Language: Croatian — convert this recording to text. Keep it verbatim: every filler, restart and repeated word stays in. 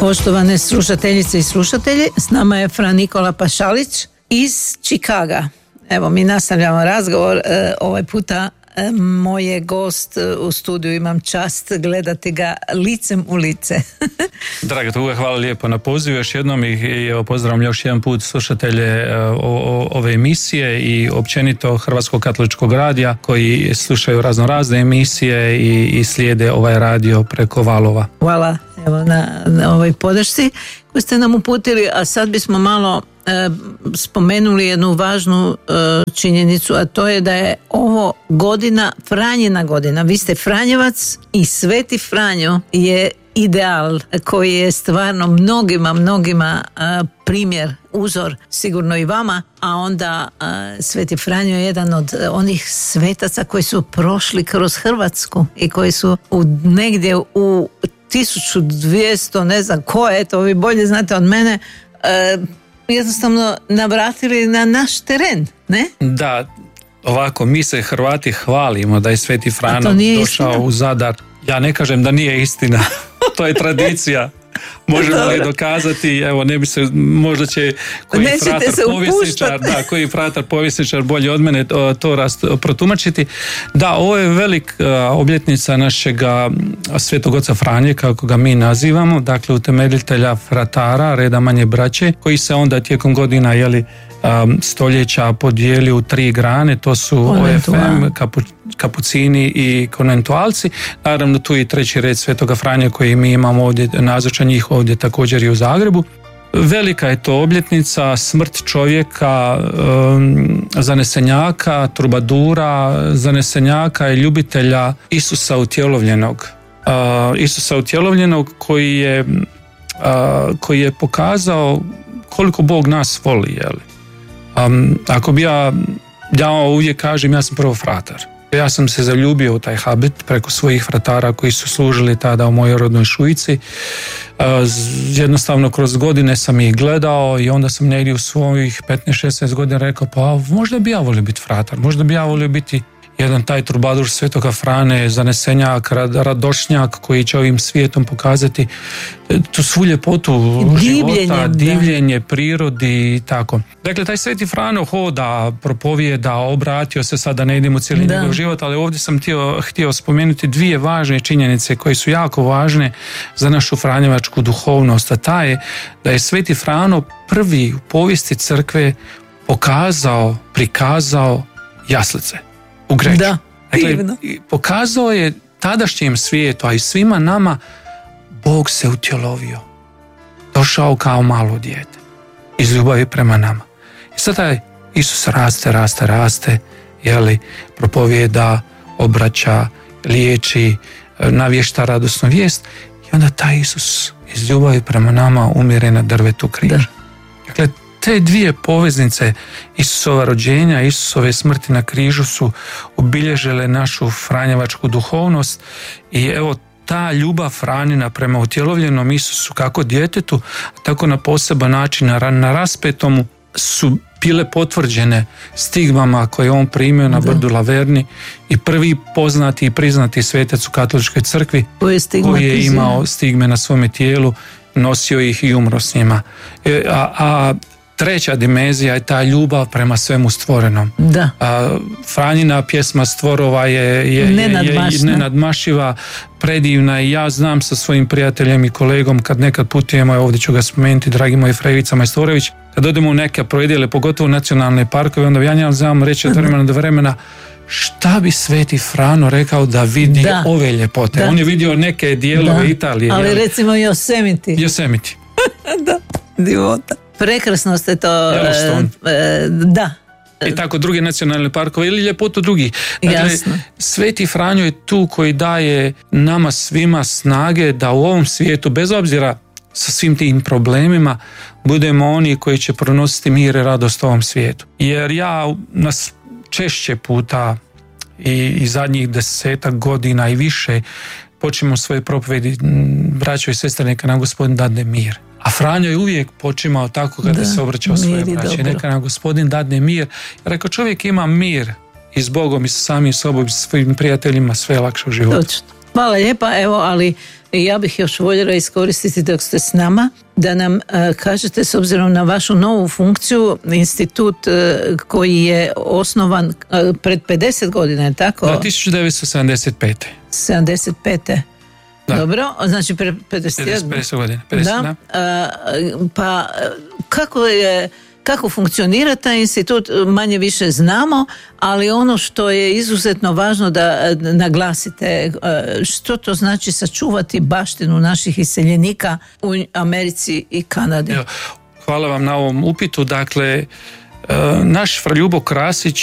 Poštovane slušateljice i slušatelji, s nama je Fra Nikola Pašalić iz Čikaga. Evo, mi nastavljamo razgovor. E, ovaj puta e, moj je gost u studiju, imam čast gledati ga licem u lice. Draga Tuga, hvala lijepo na pozivu još jednom i, i evo, pozdravljam još jedan put slušatelje o, o, ove emisije i općenito Hrvatskog katoličkog radija koji slušaju razno razne emisije i, i slijede ovaj radio preko valova. Hvala evo, na, na ovoj podršci koju ste nam uputili, a sad bismo malo e, spomenuli jednu važnu e, činjenicu, a to je da je ovo godina, Franjina godina. Vi ste Franjevac i Sveti Franjo je ideal koji je stvarno mnogima, mnogima a, primjer, uzor, sigurno i vama, a onda a, Sveti Franjo je jedan od onih svetaca koji su prošli kroz Hrvatsku i koji su u, negdje u tisuću dvjesto, ne znam ko je to, vi bolje znate od mene, a, jednostavno navratili na naš teren, ne? Da, ovako, mi se Hrvati hvalimo da je Sveti Frano došao istina? u Zadar. Ja ne kažem da nije istina. To je tradicija. Možemo li dokazati, evo ne bi se, možda će koji Nećete fratar se povjesničar, da, koji fratar povjesničar bolje od mene to, to rast, protumačiti. Da, ovo je velika obljetnica našega Svetog oca Franje, kako ga mi nazivamo, dakle utemeljitelja fratara, reda manje braće, koji se onda tijekom godina, jeli, Um, stoljeća podijeli u tri grane, to su O F M, kapu, kapucini i konventualci. Naravno tu i treći red Svetoga Franje koji mi imamo ovdje, nazočan njih ovdje također i u Zagrebu. Velika je to obljetnica, smrt čovjeka, um, zanesenjaka, trubadura, zanesenjaka i ljubitelja Isusa utjelovljenog. Uh, Isusa utjelovljenog koji je, uh, koji je pokazao koliko Bog nas voli, jeli. Um, ako bi ja, ja uvijek kažem, ja sam prvo fratar. Ja sam se zaljubio u taj habit preko svojih fratara koji su služili tada u mojoj rodnoj Šuici. Uh, jednostavno kroz godine sam ih gledao i onda sam negdje u svojih petnaest šesnaest godina rekao, pa možda bi ja volio biti fratar, možda bi ja volio biti jedan taj trubadur Svetoga Frane, zanesenjak, radošnjak koji će ovim svijetom pokazati tu svu ljepotu života, divljenje prirodi i tako. Dakle, taj Sveti Frano hoda, propovijeda, obratio se, sada ne idem u cijeli njegov život, ali ovdje sam htio, htio spomenuti dvije važne činjenice koje su jako važne za našu franjevačku duhovnost, a ta je da je Sveti Frano prvi u povijesti crkve pokazao, prikazao jaslice u Greču. Da, dakle, pokazao je tadašnjem svijetu, a i svima nama, Bog se utjelovio. Došao kao malo dijete. Iz ljubavi prema nama. I sada Isus raste, raste, raste, jeli, propovijeda, obraća, liječi, navješta radosnu vijest i onda taj Isus iz ljubavi prema nama umire na drvetu križa. Dakle, te dvije poveznice Isusova rođenja, Isusove smrti na križu su obilježile našu franjevačku duhovnost i evo ta ljubav Franina prema utjelovljenom Isusu kako djetetu, tako na poseban način na raspetomu su bile potvrđene stigmama koje on primio na brdu Laverni i prvi poznati i priznati svetac u katoličkoj crkvi koji je imao stigme na svome tijelu, nosio ih i umro s njima. A, a treća dimenzija je ta ljubav prema svemu stvorenom. Da. A, Franjina pjesma Stvorova je, je, je, je nenadmašiva, predivna i ja znam sa svojim prijateljem i kolegom kad nekad putujemo, ovdje ću ga spomenuti, dragi moj Frevica Majstorović, kad odemo u neke provedele, pogotovo nacionalne parkove, onda ja njemu znam reći od vremena do vremena šta bi Sveti Frano rekao da vidi da. ove ljepote. Da. On je vidio neke dijelove da. Italije. Ali jel? Recimo Yosemite. Yosemite. Da, divota. Prekrasno ste to... E, e, da. I tako druge nacionalne parkove ili ljepotu drugih. Dakle, Sveti Franjo je tu koji daje nama svima snage da u ovom svijetu, bez obzira sa svim tim problemima, budemo oni koji će pronositi mir i radost u ovom svijetu. Jer ja nas češće puta i, i zadnjih desetak godina i više počinjemo svoje propovedi, braćo i sestre, neka nam Gospodin dadne mir. A Franjo je uvijek počimao tako kada da, se obraćao svoje braće. Neka nam Gospodin dadne mir. Jer ako čovjek ima mir i s Bogom i sa samim sobom i sa svojim prijateljima, sve je lakše u životu. Točno. Hvala lijepa, evo, ali i ja bih još voljela iskoristiti dok ste s nama, da nam uh, kažete, s obzirom na vašu novu funkciju, institut uh, koji je osnovan uh, pred pedeset godina, je tako? Da, tisuću devetsto sedamdeset pete. sedamdeset pete. Da. Dobro, znači pre pedeset godina. pedeset, da. Da. Uh, pa kako je Kako funkcionira taj institut, manje više znamo, ali ono što je izuzetno važno da naglasite, što to znači sačuvati baštinu naših iseljenika u Americi i Kanadi. Hvala vam na ovom upitu. Dakle, naš Fra Ljubo Krasić